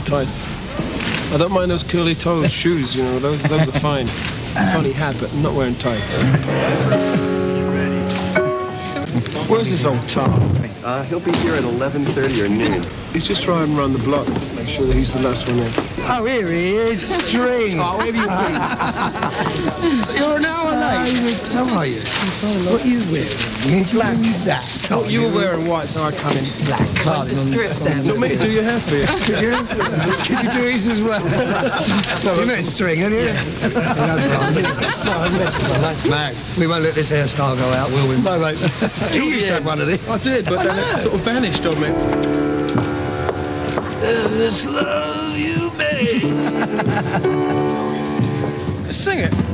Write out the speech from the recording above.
tights. I don't mind those curly toes shoes, you know, those are fine. Funny hat, but I'm not wearing tights. Where's this old tar? He'll be here at 11:30 or noon. He's just riding around the block. Make sure that he's the last one in. Oh, here he is, String. Oh, where have you been? You're an hour late. How are you? What are you wearing? Black. That. Oh, you were wearing white, so I come in black. Not me to do your hair for you. Could you? Could you do his as well? You met String, haven't you? Mate, we won't let this hairstyle go out, will we? No, mate. You used to have one of these. I did, but then it sort of vanished on me. This love you made. Sing it.